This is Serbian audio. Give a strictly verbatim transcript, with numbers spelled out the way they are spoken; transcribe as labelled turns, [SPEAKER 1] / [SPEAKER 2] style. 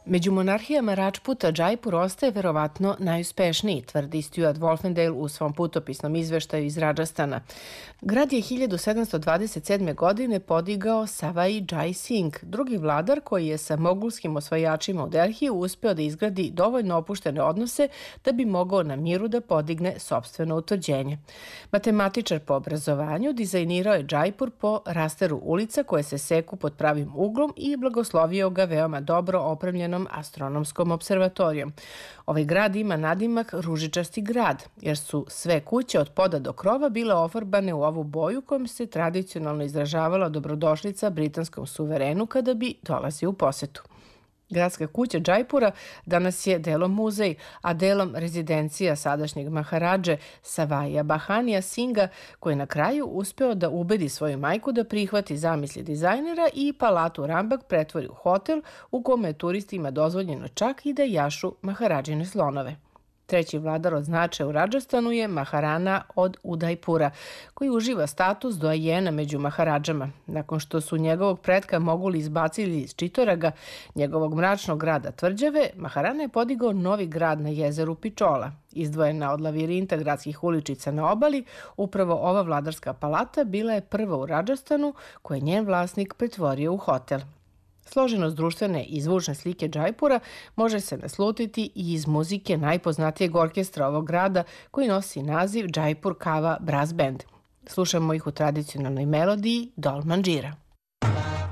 [SPEAKER 1] Među monarhijama Račputa Džajpur ostaje verovatno najuspešniji, tvrdi Stuart Wolfendale u svom putopisnom izveštaju iz Radžastana. Grad je hiljadu sedamsto dvadeset sedme. godine podigao Savai Jai Singh, drugi vladar koji je sa mogulskim osvajačima u Delhiju uspeo da izgradi dovoljno opuštene odnose da bi mogao na miru da podigne sopstveno utvrđenje. Matematičar po obrazovanju, dizajnirao je Džajpur po rasteru ulica koje se seku pod pravim uglom i blagoslovio ga veoma dobro opremljenom astronomskom observatorijom. Ovaj grad ima nadimak ružičasti grad, jer su sve kuće od poda do krova bile ofarbane u ovu boju kojom se tradicionalno izražavala dobrodošlica britanskom suverenu kada bi dolazio u posetu. Gradska kuća Džajpura danas je delom muzej, a delom rezidencija sadašnjeg maharadže Savaija Bahanija Singa, koji je na kraju uspeo da ubedi svoju majku da prihvati zamisli dizajnera i palatu Rambagh pretvori u hotel u kome je turistima dozvoljeno čak i da jašu maharadžine slonove. Treći vladar od značaja u Radžastanu je Maharana od Udajpura, koji uživa status doajena među maharadžama. Nakon što su njegovog pretka Moguli izbacili iz Čitoraga, njegovog mračnog grada tvrđave, Maharana je podigao novi grad na jezeru Pičola. Izdvojena od lavirinta gradskih uličica na obali, upravo ova vladarska palata bila je prva u Radžastanu koje je njen vlasnik pretvorio u hotel. Složenost društvene i zvučne slike Džajpura može se naslutiti i iz muzike najpoznatijeg orkestra ovog grada koji nosi naziv Džajpur Kava Brass Band. Slušamo ih u tradicionalnoj melodiji Dol Manđira.